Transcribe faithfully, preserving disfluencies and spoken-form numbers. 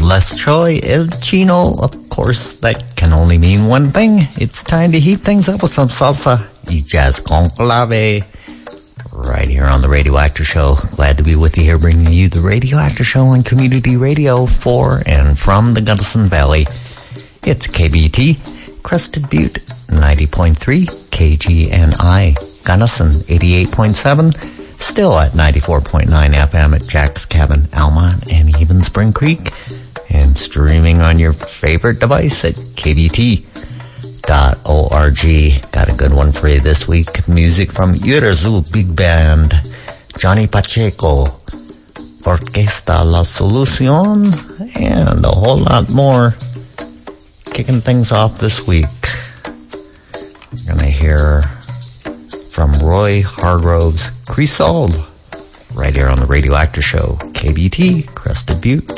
Les Troy, El Chino. Of course, that can only mean one thing. It's time to heat things up with some salsa y jazz con clave. Right here on the Radio Actor Show. Glad to be with you here, bringing you the Radio Actor Show on Community Radio for and from the Gunnison Valley. It's K B T, Crested Butte, ninety point three, K G N I, Gunnison, eighty-eight point seven, still at ninety-four point nine F M at Jack's Cabin, Almont, and even Spring Creek, and streaming on your favorite device at K B T dot org. Got a good one for you this week. Music from Urazu Big Band, Johnny Pacheco, Orquesta La Solucion, and a whole lot more. Kicking things off this week, we're gonna hear from Roy Hargrove's Cresol right here on the Radio Actor Show, K B T, Crested Butte.